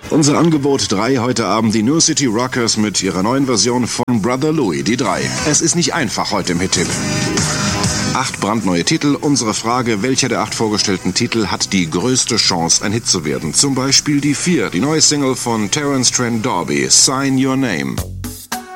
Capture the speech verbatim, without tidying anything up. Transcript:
Unser Angebot drei heute Abend die New City Rockers mit ihrer neuen Version von Brother Louie, die drei. Es ist nicht einfach heute im Hit-Tipp. Acht brandneue Titel. Unsere Frage, welcher der acht vorgestellten Titel hat die größte Chance, ein Hit zu werden? Zum Beispiel die vier, die neue Single von Terence Trent D'Arby, Sign Your Name.